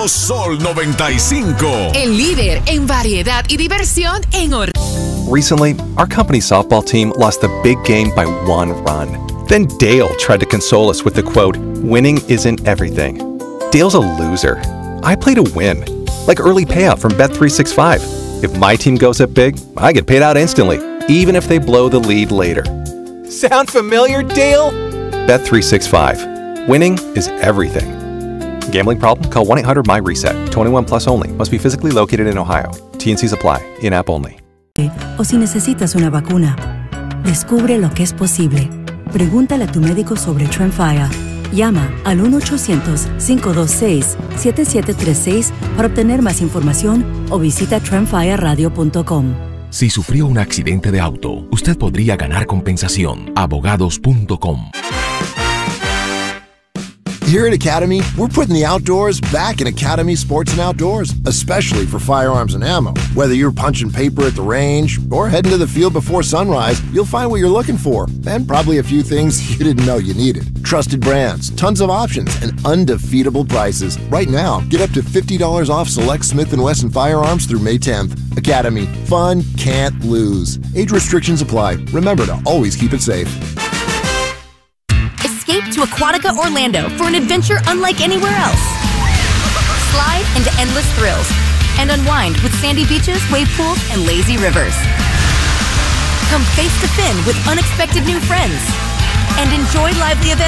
Radio Sol 95. El líder en variedad y diversión en Recently, our company's softball team lost the big game by 1 run. Then Dale tried to console us with the quote, "Winning isn't everything." Dale's a loser. I play to win. Like early payout from Bet365. If my team goes up big, I get paid out instantly, even if they blow the lead later. Sound familiar, Dale? Bet365. Winning is everything. Gambling problem? Call 1-800-MY-RESET. 21 plus only. Must be physically located in Ohio. T&Cs apply. In-app only. O si necesitas una vacuna, descubre lo que es posible. Pregúntale a tu médico sobre Tremfya. Llama al 1-800-526-7736 para obtener más información o visita tremfyaradio.com. Si sufrió un accidente de auto, usted podría ganar compensación. Abogados.com. Here at Academy, we're putting the outdoors back in Academy Sports and Outdoors, especially for firearms and ammo. Whether you're punching paper at the range or heading to the field before sunrise, you'll find what you're looking for, and probably a few things you didn't know you needed. Trusted brands, tons of options, and undefeatable prices. Right now, get up to $50 off select Smith & Wesson firearms through May 10th. Academy, fun can't lose. Age restrictions apply. Remember to always keep it safe. Escape to Aquatica Orlando for an adventure unlike anywhere else. Slide into endless thrills and unwind with sandy beaches, wave pools, and lazy rivers. Come face to fin with unexpected new friends and enjoy lively events